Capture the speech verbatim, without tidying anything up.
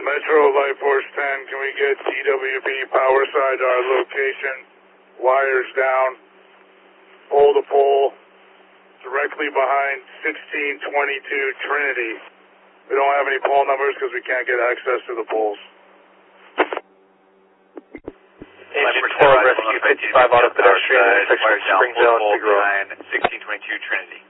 Metro Life Force ten, can we get D W P power side to our location? Wires down, pole to pole, directly behind sixteen twenty-two Trinity. We don't have any pole numbers because we can't get access to the poles. Engine twelve, rescue fifty-five auto pedestrian, intersection Spring Zone, Big Road. sixteen twenty-two Trinity.